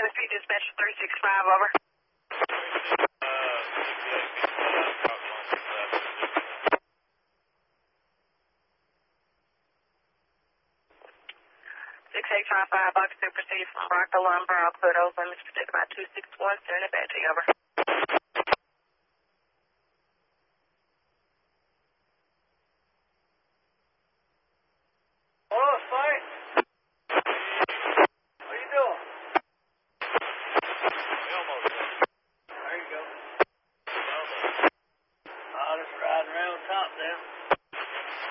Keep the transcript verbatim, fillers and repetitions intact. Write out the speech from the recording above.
Lemon Street, dispatch three six five, over. six eight five five, Box two, proceed from Rockville, Loumborough, Pluto, Lemon Street, about two six one, send it back to you, over.